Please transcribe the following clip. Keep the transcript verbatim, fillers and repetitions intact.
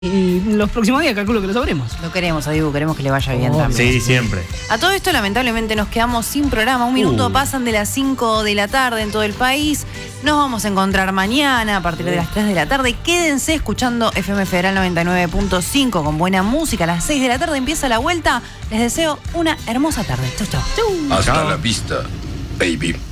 Y los próximos días calculo que lo sabremos. Lo queremos a Dibu, queremos que le vaya bien oh, también. Sí, siempre. A todo esto, lamentablemente, nos quedamos sin programa. Un minuto uh. pasan de las cinco de la tarde en todo el país. Nos vamos a encontrar mañana a partir de las tres de la tarde. Quédense escuchando F M Federal noventa y nueve punto cinco con buena música. A las seis de la tarde empieza la vuelta. Les deseo una hermosa tarde. Chau, chau. Hasta la vista, baby.